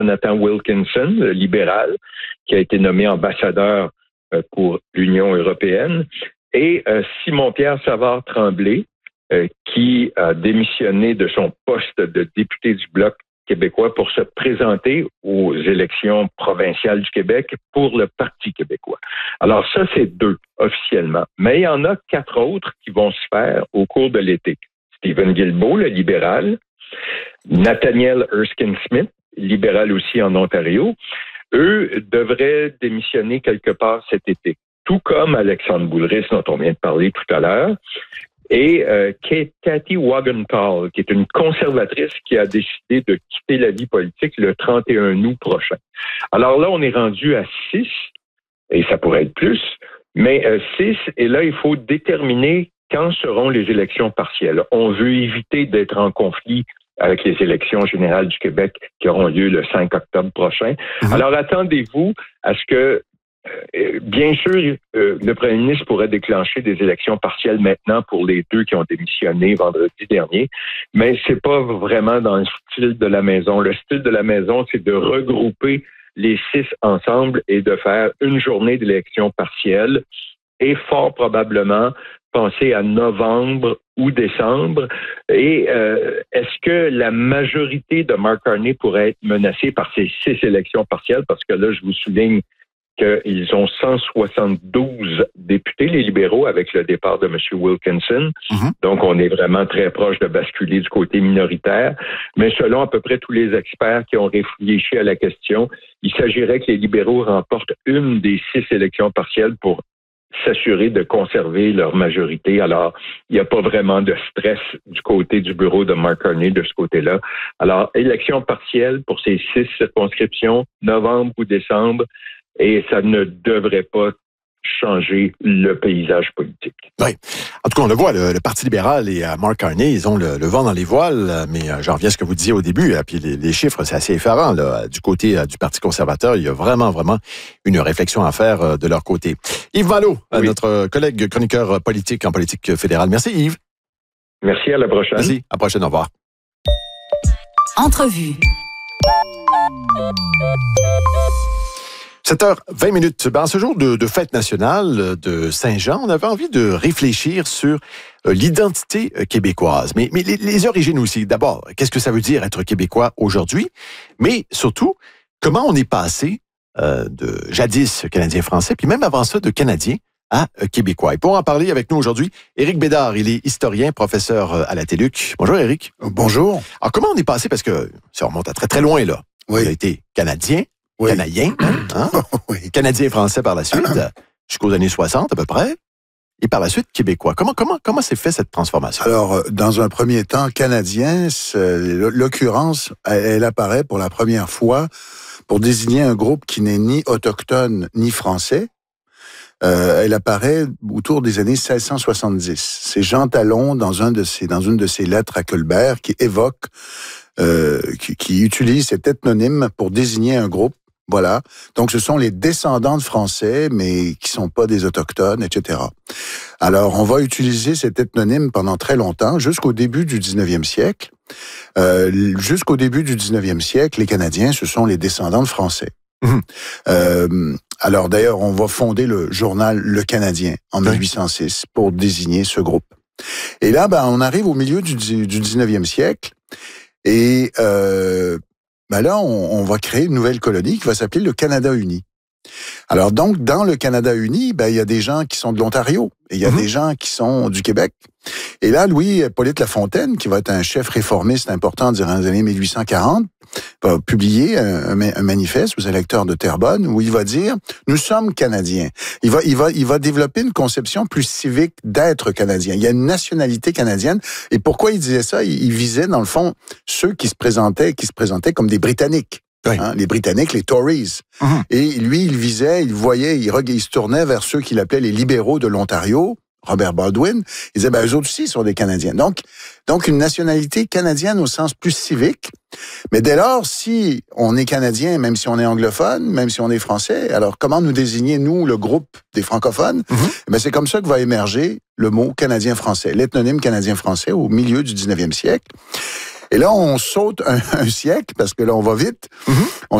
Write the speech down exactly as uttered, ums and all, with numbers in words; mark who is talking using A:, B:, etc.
A: Jonathan Wilkinson, le libéral, qui a été nommé ambassadeur euh, pour l'Union européenne, et euh, Simon-Pierre Savard-Tremblay, euh, qui a démissionné de son poste de député du Bloc québécois pour se présenter aux élections provinciales du Québec pour le Parti québécois. Alors ça, c'est deux, officiellement. Mais il y en a quatre autres qui vont se faire au cours de l'été. Stephen Guilbeault, le libéral, Nathaniel Erskine-Smith, libéral aussi en Ontario, eux devraient démissionner quelque part cet été. Tout comme Alexandre Boulris, dont on vient de parler tout à l'heure, et euh, Cathy Wagenthal, qui est une conservatrice qui a décidé de quitter la vie politique le trente et un août prochain. Alors là, on est rendu à six, et ça pourrait être plus, mais euh, six, et là, il faut déterminer quand seront les élections partielles. On veut éviter d'être en conflit avec les élections générales du Québec qui auront lieu le cinq octobre prochain. Mmh. Alors, attendez-vous à ce que Euh, bien sûr, euh, le premier ministre pourrait déclencher des élections partielles maintenant pour les deux qui ont démissionné vendredi dernier, mais c'est pas vraiment dans le style de la maison. Le style de la maison, c'est de regrouper les six ensemble et de faire une journée d'élections partielles et fort probablement penser à novembre ou décembre. Et euh, est-ce que la majorité de Mark Carney pourrait être menacée par ces six élections partielles? Parce que là, je vous souligne qu'ils ont cent soixante-douze députés, les libéraux, avec le départ de M. Wilkinson. Mm-hmm. Donc, on est vraiment très proche de basculer du côté minoritaire. Mais selon à peu près tous les experts qui ont réfléchi à la question, il s'agirait que les libéraux remportent une des six élections partielles pour s'assurer de conserver leur majorité. Alors, il n'y a pas vraiment de stress du côté du bureau de Mark Carney de ce côté-là. Alors, élection partielle pour ces six circonscriptions, novembre ou décembre, et ça ne devrait pas changer le paysage politique.
B: Oui. En tout cas, on le voit, le, le Parti libéral et euh, Mark Carney, ils ont le, le vent dans les voiles, mais euh, j'en reviens à ce que vous disiez au début, euh, puis les, les chiffres, c'est assez effarant. Là. Du côté euh, du Parti conservateur, il y a vraiment, vraiment une réflexion à faire euh, de leur côté. Yves Malo, oui. notre collègue chroniqueur politique en politique fédérale. Merci Yves.
A: Merci, à la prochaine.
B: Merci, à la prochaine, au revoir.
C: Entrevue.
B: sept heures vingt minutes. Ben, en ce jour de, de fête nationale de Saint-Jean, on avait envie de réfléchir sur euh, l'identité euh, québécoise. Mais, mais les, les origines aussi. D'abord, qu'est-ce que ça veut dire être québécois aujourd'hui? Mais surtout, comment on est passé euh, de jadis Canadien-Français, puis même avant ça, de Canadien à euh, Québécois. Et pour en parler avec nous aujourd'hui, Éric Bédard, il est historien, professeur euh, à la TÉLUQ. Bonjour Éric.
D: Bonjour.
B: Alors, comment on est passé, parce que ça remonte à très très loin, là.
D: Oui.
B: On a été Canadien,
D: Oui.
B: Canadien, hein?
D: Oui.
B: Canadien-Français par la suite, jusqu'aux années soixante à peu près, et par la suite Québécois. Comment comment comment s'est fait cette transformation?
D: Alors, dans un premier temps, Canadien, l'occurrence, elle, elle apparaît pour la première fois pour désigner un groupe qui n'est ni autochtone ni français. Euh, elle apparaît autour des années seize cent soixante-dix. C'est Jean Talon, dans, un de ses, dans une de ses lettres à Colbert, qui évoque, euh, qui, qui utilise cet ethnonyme pour désigner un groupe. Voilà. Donc, ce sont les descendants de Français, mais qui sont pas des Autochtones, et cetera. Alors, on va utiliser cet ethnonyme pendant très longtemps, jusqu'au début du dix-neuvième siècle. Euh, jusqu'au début du dix-neuvième siècle, les Canadiens, ce sont les descendants de Français. Mmh. Euh, alors, d'ailleurs, on va fonder le journal Le Canadien en mille huit cent six pour désigner ce groupe. Et là, ben, on arrive au milieu du, du dix-neuvième siècle et... Euh, Ben là, on, on va créer une nouvelle colonie qui va s'appeler le Canada uni. Alors donc, dans le Canada uni, ben il y a des gens qui sont de l'Ontario et il y a mmh. des gens qui sont du Québec. Et là, Louis-Hippolyte Lafontaine, qui va être un chef réformiste important durant les années mille huit cent quarante, va publier un, un manifeste aux électeurs de Terrebonne où il va dire « Nous sommes Canadiens ». Il va, il va, il va développer une conception plus civique d'être Canadien. Il y a une nationalité canadienne. Et pourquoi il disait ça? Il, il visait, dans le fond, ceux qui se présentaient, qui se présentaient comme des Britanniques. Oui. Hein, les Britanniques, les Tories. Mm-hmm. Et lui, il visait, il voyait, il, il se tournait vers ceux qu'il appelait les libéraux de l'Ontario, Robert Baldwin. Il disait, ben, eux autres aussi sont des Canadiens. Donc, donc, une nationalité canadienne au sens plus civique. Mais dès lors, si on est Canadien, même si on est anglophone, même si on est français, alors comment nous désigner, nous, le groupe des francophones? Mm-hmm. Ben, c'est comme ça que va émerger le mot Canadien-français, l'ethnonyme Canadien-français au milieu du dix-neuvième siècle. Et là, on saute un, un siècle, parce que là, on va vite. Mm-hmm. On